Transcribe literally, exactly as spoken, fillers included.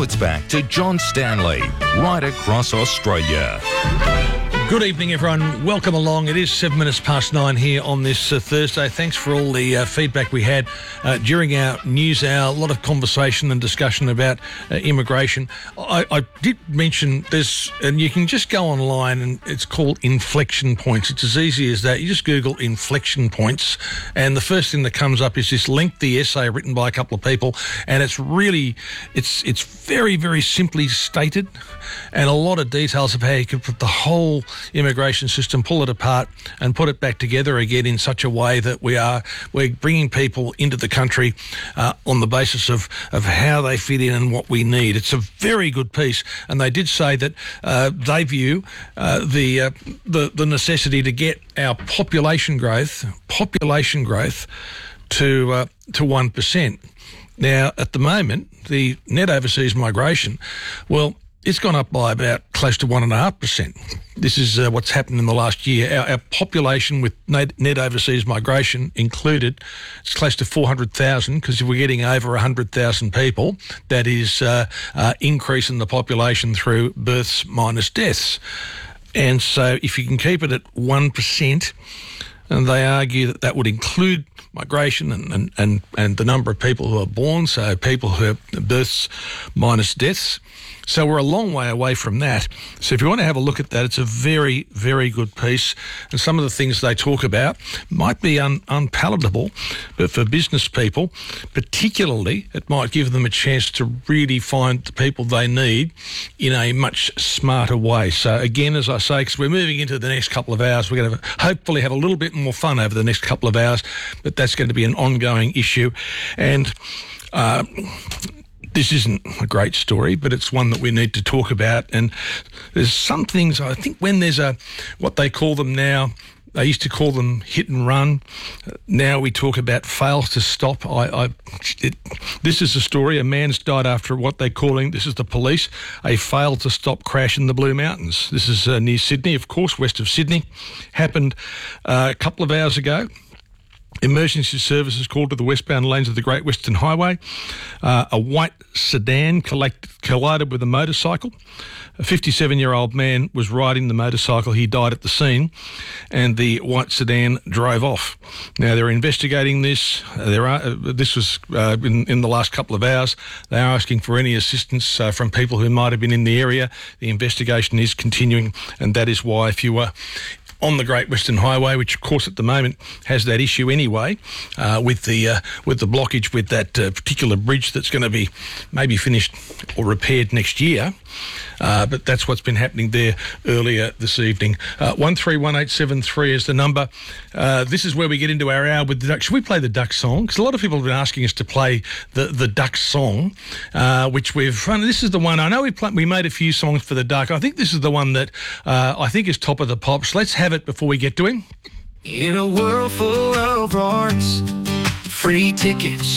it's back to John Stanley, right across Australia. Good evening, everyone. Welcome along. It is seven minutes past nine here on this uh, Thursday. Thanks for all the uh, feedback we had uh, during our news hour. A lot of conversation and discussion about uh, immigration. I, I did mention this, and you can just go online, and it's called Inflection Points. It's as easy as that. You just Google Inflection Points, and the first thing that comes up is this lengthy essay written by a couple of people, and it's really, it's it's very, very simply stated, and a lot of details of how you can put the whole immigration system, pull it apart and put it back together again in such a way that we are we're bringing people into the country uh, on the basis of, of how they fit in and what we need. It's a very good piece, and they did say that uh, they view uh, the, uh, the the necessity to get our population growth population growth to uh, to one percent. Now, at the moment, the net overseas migration, well, it's gone up by about close to one and a half percent. This is uh, what's happened in the last year. Our, our population with net, net overseas migration included, it's close to four hundred thousand, because if we're getting over one hundred thousand people, that is uh, uh, increase in the population through births minus deaths. And so if you can keep it at one percent, and they argue that that would include migration and, and, and, and the number of people who are born, so people who have births minus deaths. So we're a long way away from that. So if you want to have a look at that, it's a very, very good piece. And some of the things they talk about might be un, unpalatable, but for business people, particularly, it might give them a chance to really find the people they need in a much smarter way. So again, as I say, because we're moving into the next couple of hours, we're going to hopefully have a little bit more fun over the next couple of hours, but that's going to be an ongoing issue. And uh, this isn't a great story, but it's one that we need to talk about. And there's some things, I think, when there's a, what they call them now, they used to call them hit and run. Now we talk about fail to stop. I, I it, this is a story. A man's died after what they're calling, this is the police, a fail to stop crash in the Blue Mountains. This is uh, near Sydney, of course, west of Sydney. Happened uh, a couple of hours ago. Emergency services called to the westbound lanes of the Great Western Highway. Uh, a white sedan collect, collided with a motorcycle. A fifty-seven-year-old man was riding the motorcycle. He died at the scene, and the white sedan drove off. Now, they're investigating this. Uh, there are, uh, this was uh, in, in the last couple of hours. They are asking for any assistance uh, from people who might have been in the area. The investigation is continuing, and that is why if you were on the Great Western Highway, which of course at the moment has that issue anyway, uh, with the uh, with the blockage with that uh, particular bridge that's going to be maybe finished or repaired next year. Uh, but that's what's been happening there earlier this evening. Uh, one three one eight seven three is the number. Uh, this is where we get into our hour with the duck. Should we play the duck song? Because a lot of people have been asking us to play the, the duck song, uh, which we've run. This is the one. I know we play, we made a few songs for the duck. I think this is the one that uh, I think is top of the pops. Let's have it before we get to him. In a world full of arts, free tickets